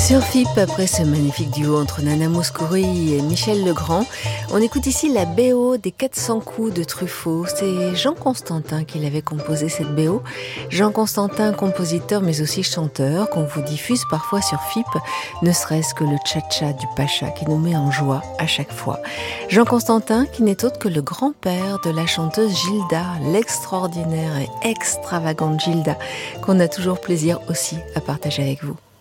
Sur FIP, après ce magnifique duo entre Nana Mouskouri et Michel Legrand, on écoute ici la BO des 400 coups de Truffaut. C'est Jean Constantin qui l'avait composé, cette BO. Jean Constantin, compositeur mais aussi chanteur, qu'on vous diffuse parfois sur FIP, ne serait-ce que le tcha-tcha du Pacha qui nous met en joie à chaque fois. Jean Constantin qui n'est autre que le grand-père de la chanteuse Gilda, l'extraordinaire et extravagante Gilda, qu'on a toujours plaisir aussi à partager avec vous.